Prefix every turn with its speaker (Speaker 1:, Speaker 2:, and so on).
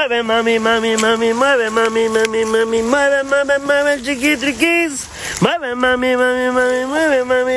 Speaker 1: Mueve, mami, mami, mami, mueve, mami, mami, mami, mueve, mueve, mueve, chiquitriquis. Mueve, mami, mami, mami, mueve, mami.